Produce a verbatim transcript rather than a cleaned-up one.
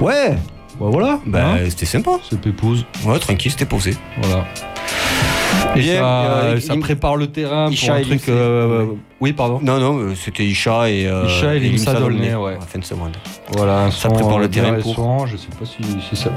Ouais. Bah voilà. Bah, hein. c'était sympa. C'est pépouze. Ouais, tranquille, c'était posé. Voilà. Et Bien, ça, euh, ça il- prépare le terrain Isha pour un et truc. Limsé. euh, Oui, pardon. Non, non, euh, c'était Isha et. Euh, Isha et Limsa Dolnay, ouais. à la fin de seconde. Voilà, un Ça son, prépare le euh, terrain bien pour. récent, je sais pas si c'est ça.